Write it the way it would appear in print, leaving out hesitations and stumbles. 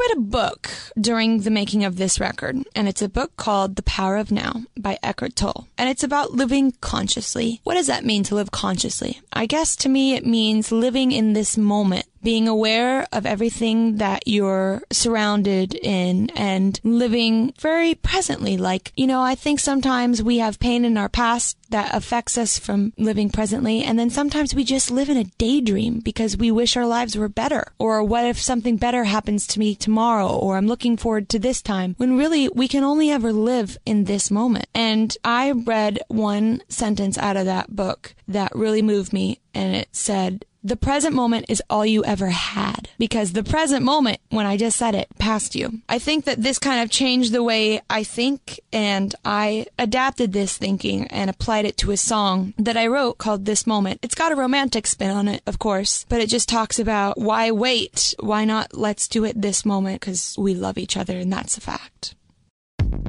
read a book during the making of this record, and it's a book called The Power of Now by Eckhart Tolle, and it's about living consciously. What does that mean, to live consciously? I guess to me it means living in this moment, being aware of everything that you're surrounded in and living very presently. Like, I think sometimes we have pain in our past that affects us from living presently, and then sometimes we just live in a daydream because we wish our lives were better. Or what if something better happens to me tomorrow, or I'm looking forward to this time, when really we can only ever live in this moment. And I read one sentence out of that book that really moved me, and it said, the present moment is all you ever had, because the present moment, when I just said it, passed you. I think that this kind of changed the way I think, and I adapted this thinking and applied it to a song that I wrote called This Moment. It's got a romantic spin on it, of course, but it just talks about why wait? Why not let's do it this moment, because we love each other, and that's a fact.